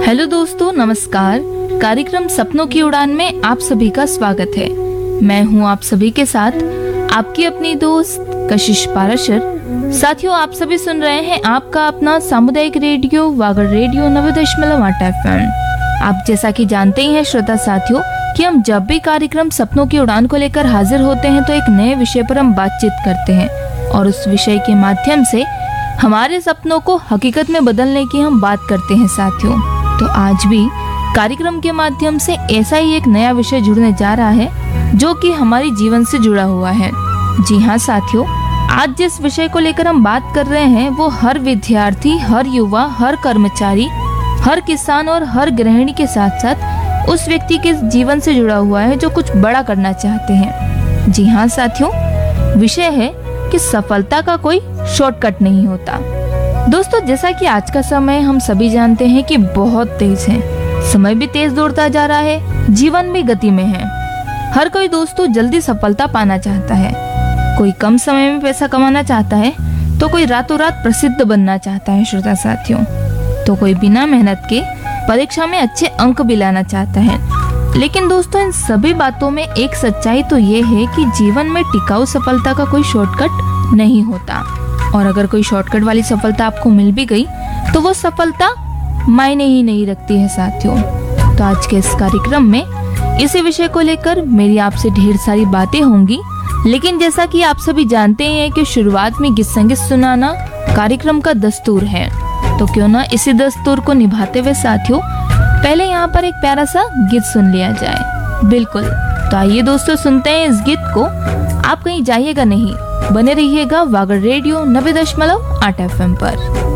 Hello दोस्तों, नमस्कार। कार्यक्रम सपनों की उड़ान में आप सभी का स्वागत है। मैं हूं आप सभी के साथ आपकी अपनी दोस्त कशिश पाराशर। साथियों, आप सभी सुन रहे हैं आपका अपना सामुदायिक रेडियो वागड़ रेडियो 90.8 FM। आप जैसा कि जानते ही हैं श्रोता साथियों कि हम जब भी कार्यक्रम सपनों की उड़ान को लेकर हाजिर होते हैं तो एक नए विषय पर हम बातचीत करते हैं और उस विषय के माध्यम से हमारे सपनों को हकीकत में बदलने की हम बात करते हैं साथियों। तो आज भी कार्यक्रम के माध्यम से ऐसा ही एक नया विषय जुड़ने जा रहा है जो कि हमारे जीवन से जुड़ा हुआ है। जी हाँ साथियों, आज जिस विषय को लेकर हम बात कर रहे हैं वो हर विद्यार्थी, हर युवा, हर कर्मचारी, हर किसान और हर गृहिणी के साथ साथ उस व्यक्ति के जीवन से जुड़ा हुआ है जो कुछ बड़ा करना चाहते हैं। जी हाँ साथियों, विषय है कि सफलता का कोई शॉर्टकट नहीं होता। दोस्तों, जैसा कि आज का समय हम सभी जानते हैं कि बहुत तेज है, समय भी तेज दौड़ता जा रहा है, जीवन भी गति में है। हर कोई दोस्तों जल्दी सफलता पाना चाहता है, कोई कम समय में पैसा कमाना चाहता है तो कोई रातों रात प्रसिद्ध बनना चाहता है श्रोता साथियों, तो कोई बिना मेहनत के परीक्षा में अच्छे अंक भी लाना चाहता है। लेकिन दोस्तों, इन सभी बातों में एक सच्चाई तो ये है कि जीवन में टिकाऊ सफलता का कोई शॉर्टकट नहीं होता, और अगर कोई शॉर्टकट वाली सफलता आपको मिल भी गई तो वो सफलता मायने ही नहीं रखती है साथियों। तो आज के इस कार्यक्रम में इसी विषय को लेकर मेरी आपसे ढेर सारी बातें होंगी, लेकिन जैसा कि आप सभी जानते हैं कि शुरुआत में गीत संगीत सुनाना कार्यक्रम का दस्तूर है, तो क्यों ना इसी दस्तूर को निभाते हुए साथियों पहले यहाँ पर एक प्यारा सा गीत सुन लिया जाए। बिल्कुल, तो आइए दोस्तों सुनते हैं इस गीत को। आप कहीं जाइएगा नहीं, बने रहिएगा वागड़ रेडियो 90.8 FM पर।